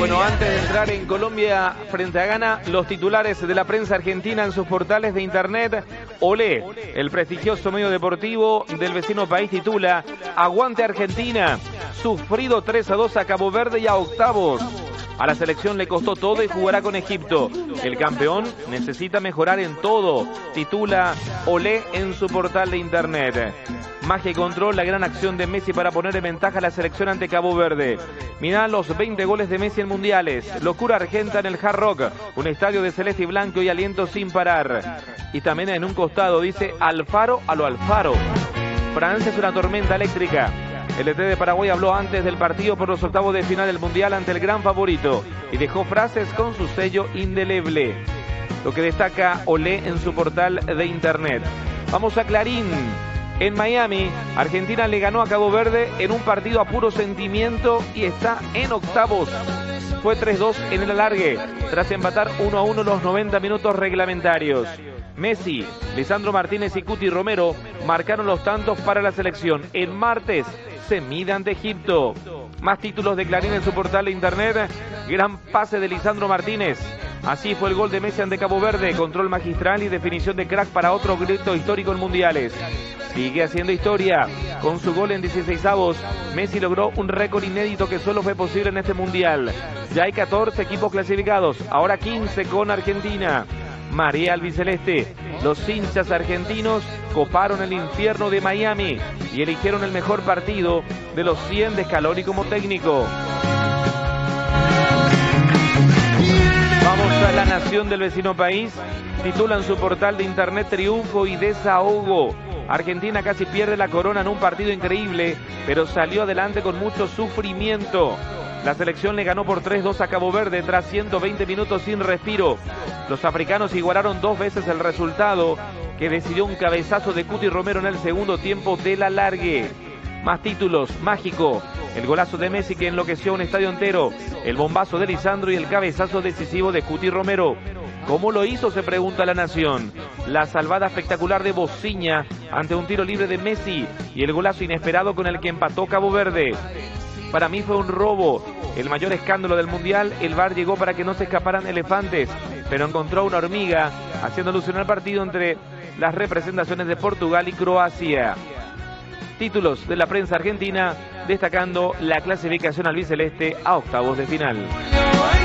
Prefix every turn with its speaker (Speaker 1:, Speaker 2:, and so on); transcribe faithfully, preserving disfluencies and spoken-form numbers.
Speaker 1: Bueno, antes de entrar en Colombia frente a Ghana, los titulares de la prensa argentina en sus portales de internet. Olé, el prestigioso medio deportivo del vecino país, titula: aguante Argentina, sufrido tres a dos a Cabo Verde y a octavos. A la selección le costó todo y jugará con Egipto. El campeón necesita mejorar en todo, titula Olé en su portal de internet. Magia y control, la gran acción de Messi para poner en ventaja a la selección ante Cabo Verde. Mirá los veinte goles de Messi en mundiales. Locura argenta en el Hard Rock, un estadio de celeste y blanco y aliento sin parar. Y también en un costado dice: Alfaro a lo Alfaro. Francia es una tormenta eléctrica. El E T de Paraguay habló antes del partido por los octavos de final del Mundial ante el gran favorito y dejó frases con su sello indeleble. Lo que destaca Olé en su portal de internet. Vamos a Clarín. En Miami, Argentina le ganó a Cabo Verde en un partido a puro sentimiento y está en octavos. Fue tres dos en el alargue, tras empatar uno a uno los noventa minutos reglamentarios. Messi, Lisandro Martínez y Cuti Romero marcaron los tantos para la selección. El martes se mide ante Egipto. Más títulos de Clarín en su portal de internet. Gran pase de Lisandro Martínez. Así fue el gol de Messi ante Cabo Verde. Control magistral y definición de crack para otro grito histórico en mundiales. Sigue haciendo historia. Con su gol en dieciseisavos, Messi logró un récord inédito que solo fue posible en este mundial. Ya hay catorce equipos clasificados, ahora quince con Argentina. María albiceleste. Los hinchas argentinos coparon el infierno de Miami y eligieron el mejor partido de los cien de Scaloni como técnico. Vamos a La Nación del vecino país. Titulan su portal de internet: triunfo y desahogo. Argentina casi pierde la corona en un partido increíble, pero salió adelante con mucho sufrimiento. La selección le ganó por tres dos a Cabo Verde tras ciento veinte minutos sin respiro. Los africanos igualaron dos veces el resultado, que decidió un cabezazo de Cuti Romero en el segundo tiempo del alargue. Más títulos: mágico, el golazo de Messi que enloqueció a un estadio entero, el bombazo de Lisandro y el cabezazo decisivo de Cuti Romero. ¿Cómo lo hizo?, se pregunta La Nación. La salvada espectacular de Bociña ante un tiro libre de Messi y el golazo inesperado con el que empató Cabo Verde. Para mí fue un robo, el mayor escándalo del Mundial. El V A R llegó para que no se escaparan elefantes, pero encontró una hormiga, haciendo alusión al partido entre las representaciones de Portugal y Croacia. Títulos de la prensa argentina destacando la clasificación albiceleste a octavos de final.